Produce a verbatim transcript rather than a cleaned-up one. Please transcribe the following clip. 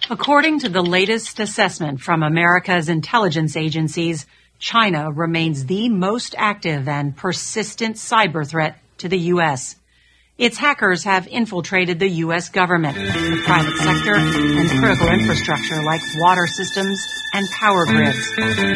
According to the latest assessment from America's intelligence agencies, China remains the most active and persistent cyber threat to the U S. Its hackers have infiltrated the U S government, the private sector, and critical infrastructure like water systems and power grids.